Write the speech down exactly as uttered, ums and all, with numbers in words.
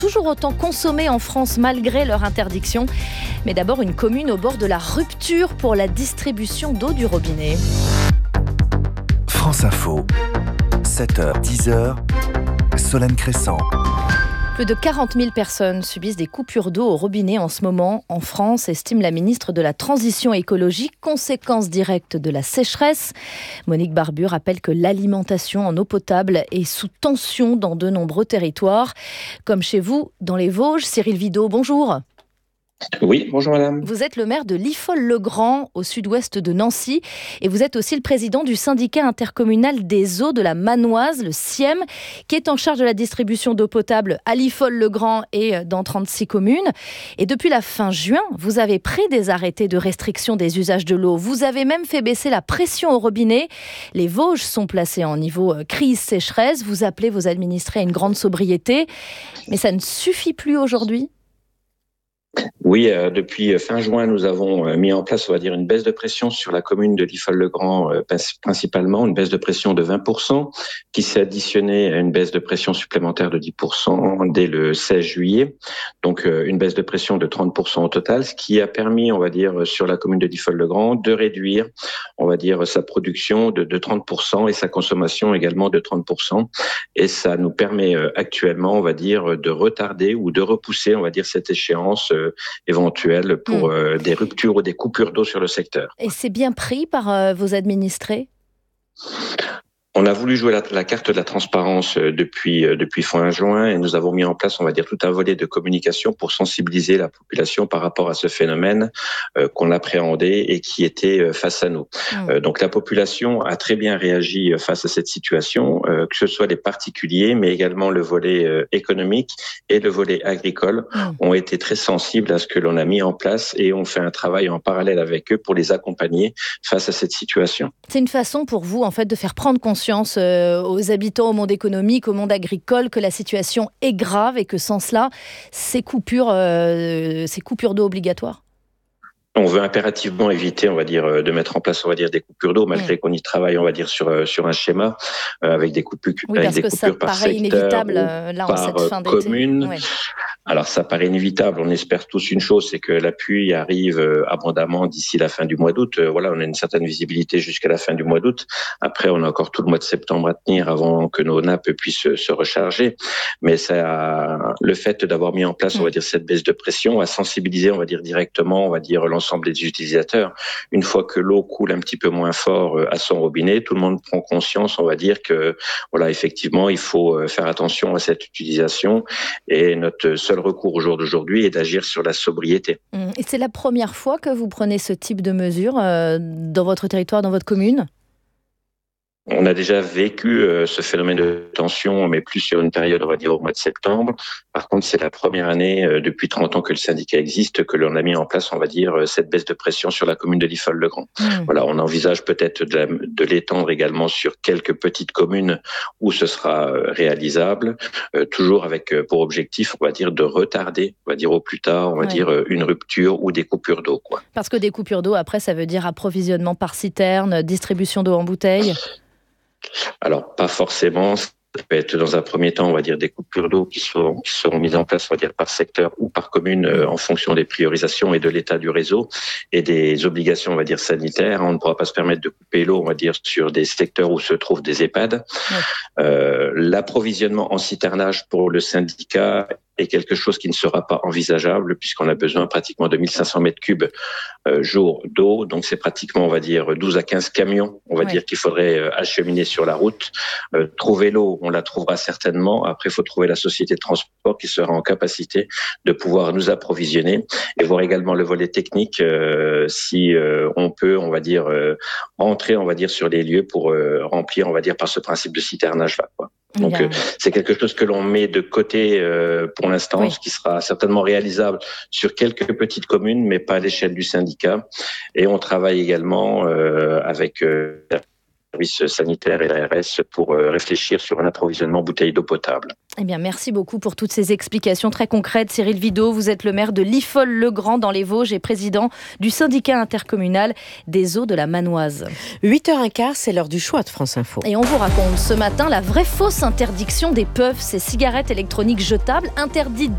toujours autant consommés en France malgré leur interdiction. Mais d'abord, une commune au bord de la rupture pour la distribution d'eau du robinet. France Info, sept heures dix, Solène Crescent. Plus de quarante mille personnes subissent des coupures d'eau au robinet en ce moment en France, estime la ministre de la Transition écologique, conséquence directe de la sécheresse. Monique Barbu rappelle que l'alimentation en eau potable est sous tension dans de nombreux territoires, comme chez vous, dans les Vosges. Cyril Vido, bonjour. Oui, bonjour madame. Vous êtes le maire de Liffol-le-Grand, au sud-ouest de Nancy, et vous êtes aussi le président du syndicat intercommunal des eaux de la Manoise, le S I E M, qui est en charge de la distribution d'eau potable à Liffol-le-Grand et dans trente-six communes. Et depuis la fin juin, vous avez pris des arrêtés de restriction des usages de l'eau. Vous avez même fait baisser la pression au robinet. Les Vosges sont placés en niveau crise sécheresse. Vous appelez vos administrés à une grande sobriété. Mais ça ne suffit plus aujourd'hui ? Oui, euh, depuis fin juin, nous avons euh, mis en place, on va dire, une baisse de pression sur la commune de Liffol-le-Grand, euh, principalement une baisse de pression de vingt pour cent, qui s'est additionnée à une baisse de pression supplémentaire de dix pour cent dès le seize juillet. Donc, euh, une baisse de pression de trente pour cent au total, ce qui a permis, on va dire, sur la commune de Liffol-le-Grand, de réduire, on va dire, sa production de, de trente pour cent et sa consommation également de trente pour cent. Et ça nous permet euh, actuellement, on va dire, de retarder ou de repousser, on va dire, cette échéance euh, éventuelle pour mmh. euh, des ruptures ou des coupures d'eau sur le secteur. Et c'est bien pris par euh, vos administrés ? On a voulu jouer la, la carte de la transparence depuis depuis fin juin et nous avons mis en place, on va dire, tout un volet de communication pour sensibiliser la population par rapport à ce phénomène euh, qu'on appréhendait et qui était face à nous. Mmh. Euh, donc la population a très bien réagi face à cette situation, euh, que ce soit les particuliers, mais également le volet euh, économique et le volet agricole mmh. ont été très sensibles à ce que l'on a mis en place et on fait un travail en parallèle avec eux pour les accompagner face à cette situation. C'est une façon pour vous, en fait, de faire prendre conscience aux habitants, au monde économique, au monde agricole, que la situation est grave et que sans cela, ces coupures, euh, ces coupures d'eau obligatoires ? On veut impérativement éviter, on va dire, de mettre en place, on va dire, des coupures d'eau, malgré mmh. qu'on y travaille, on va dire, sur sur un schéma euh, avec des coupures, oui, avec des coupures ça par secteur, inévitable là en cette fin d'été. Commune. Ouais. Alors ça paraît inévitable. On espère tous une chose, c'est que la pluie arrive abondamment d'ici la fin du mois d'août. Voilà, on a une certaine visibilité jusqu'à la fin du mois d'août. Après, on a encore tout le mois de septembre à tenir avant que nos nappes puissent se recharger. Mais ça, le fait d'avoir mis en place, on va dire, cette baisse de pression a sensibilisé, on va dire, directement, on va dire, l'ensemble des utilisateurs. Une fois que l'eau coule un petit peu moins fort à son robinet, tout le monde prend conscience, on va dire, que voilà, effectivement, il faut faire attention à cette utilisation. Et notre seul recours au jour d'aujourd'hui est d'agir sur la sobriété. Et c'est la première fois que vous prenez ce type de mesures euh, dans votre territoire, dans votre commune ? On a déjà vécu euh, ce phénomène de tension, mais plus sur une période, on va dire, au mois de septembre. Par contre, c'est la première année euh, depuis trente ans que le syndicat existe que l'on a mis en place, on va dire, euh, cette baisse de pression sur la commune de Liffol-le-Grand. Mmh. Voilà, on envisage peut-être de, la, de l'étendre également sur quelques petites communes où ce sera euh, réalisable, euh, toujours avec euh, pour objectif, on va dire, de retarder, on va dire au plus tard, on va ouais. dire euh, une rupture ou des coupures d'eau, quoi. Parce que des coupures d'eau, après, ça veut dire approvisionnement par citerne, distribution d'eau en bouteille. Alors, pas forcément. Ça peut être dans un premier temps, on va dire, des coupures d'eau qui seront, qui seront mises en place, on va dire, par secteur ou par commune euh, en fonction des priorisations et de l'état du réseau et des obligations, on va dire, sanitaires. On ne pourra pas se permettre de couper l'eau, on va dire, sur des secteurs où se trouvent des EHPAD. Oui. Euh, l'approvisionnement en citernage pour le syndicat est quelque chose qui ne sera pas envisageable puisqu'on a besoin pratiquement de mille cinq cents mètres cubes euh, jour d'eau. Donc, c'est pratiquement, on va dire, douze à quinze camions, on va oui. dire, qu'il faudrait euh, acheminer sur la route. Euh, trouver l'eau, on la trouvera certainement. Après, il faut trouver la société de transport qui sera en capacité de pouvoir nous approvisionner et voir également le volet technique euh, si euh, on peut, on va dire, euh, entrer, on va dire, sur les lieux pour euh, remplir, on va dire, par ce principe de citernage-là, quoi. Donc, euh, c'est quelque chose que l'on met de côté euh, pour l'instant, oui. ce qui sera certainement réalisable sur quelques petites communes, mais pas à l'échelle du syndicat. Et on travaille également euh, avec euh, le service sanitaire et l'A R S pour euh, réfléchir sur un approvisionnement bouteille d'eau potable. Eh bien, merci beaucoup pour toutes ces explications très concrètes. Cyril Vido, vous êtes le maire de Liffol-le-Grand dans les Vosges et président du syndicat intercommunal des eaux de la Manoise. huit heures quinze, c'est l'heure du choix de France Info. Et on vous raconte ce matin la vraie fausse interdiction des puffs, ces cigarettes électroniques jetables interdites